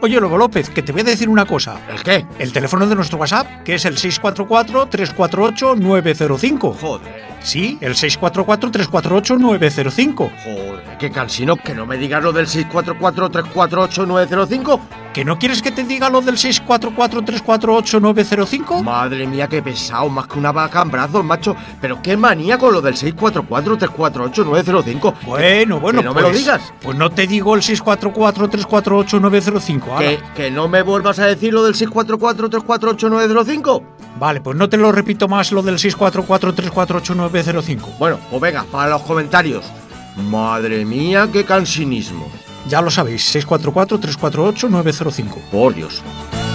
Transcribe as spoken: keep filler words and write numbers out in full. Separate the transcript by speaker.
Speaker 1: Oye, Lobo López, que te voy a decir una cosa.
Speaker 2: ¿El qué?
Speaker 1: El teléfono de nuestro WhatsApp, que es el seis cuatro cuatro, tres cuatro ocho, nueve cero cinco.
Speaker 2: Joder.
Speaker 1: Sí, el seis cuatro cuatro, tres cuatro ocho, nueve cero cinco.
Speaker 2: Joder, qué cansino, que no me digas lo del seis cuatro cuatro, tres cuatro ocho, nueve cero cinco.
Speaker 1: ¿Que no quieres que te diga lo del seis cuatro cuatro, tres cuatro ocho, nueve cero cinco?
Speaker 2: Madre mía, qué pesado, más que una vaca en brazos, macho. Pero qué manía con lo del seis cuatro cuatro, tres cuatro ocho, nueve cero cinco.
Speaker 1: Bueno, bueno,
Speaker 2: que no
Speaker 1: pues,
Speaker 2: me lo digas.
Speaker 1: Pues no te digo el seis cuatro cuatro, tres cuatro ocho, nueve cero cinco.
Speaker 2: Que, que no me vuelvas a decir lo del seis cuatro cuatro, tres cuatro ocho, nueve cero cinco.
Speaker 1: Vale, pues no te lo repito más lo del seis cuatro cuatro, tres cuatro ocho, nueve cero cinco.
Speaker 2: Bueno, pues venga, para los comentarios. Madre mía, qué cansinismo.
Speaker 1: Ya lo sabéis, seis cuatro cuatro, tres cuatro ocho, nueve cero cinco.
Speaker 2: Por Dios.